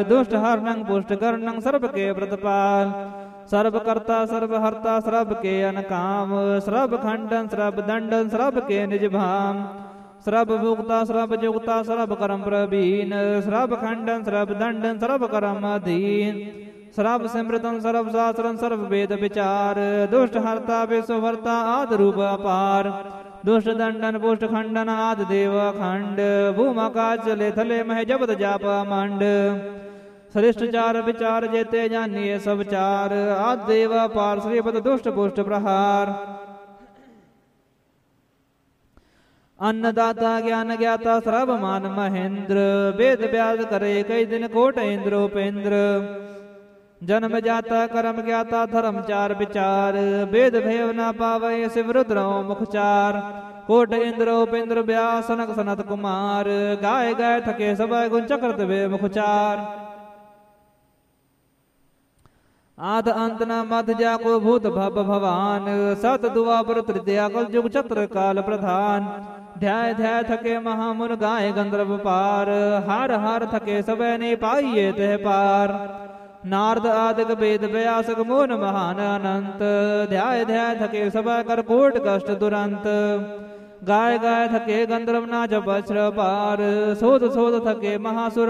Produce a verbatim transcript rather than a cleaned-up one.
दुष्ट हरणं पुष्ट करणं सर्व के व्रतपाल सर्व करता सर्व हरता सर्व के अनकाम सर्व खंडन सर्व दंडन सर्व के निज भाम सर्व भुक्ता सर्व जुगता सर्व कर्म प्रवीण सर्व खंडन सर्व दंडन सर्व कर्म अधीन सर्व सिमृतन सर्व शास्त्रन सर्व वेद विचार दुष्ट हरता विश्वभरता आदि रूप अपार दुष्ट दंडन पुष्ट खंडन आदि देव खंड भूमाकाश चले थले मह जबत जाप मंड श्रेष्ठ चार विचार जेते जानिए सब चार आदि देव अपार श्रीपद दुष्ट पुष्ट प्रहार अन्नदाता ज्ञान ज्ञाता सर्व मान महेंद्र वेद व्यास करे कई दिन कोट इंद्र उपेंद्र जन्म जाता कर्म ज्ञाता धर्म चार विचार वेद भेव न पावे शिव रुद्र मुखचार कोट इंद्र उपेंद्र व्यास सनक सनत कुमार गाय गाय थके सब गुण चक्रत वे मुखचार आद अंत न मध जाको भूत भव भवान सत दुआपर तृतीया कल जुग चत्र काल प्रधान ध्याय ध्याय थके महामुन गाय गंधर्व पार हार हार थके सब ने पाइये तह पार नारद आदिक वेद व्यासक मोन महान अनंत ध्याय ध्याय थके सब कर कोट कष्ट दुरंत गाय गाय थके गंधर्व नाच वज्र पार सोध सोध थके महासुर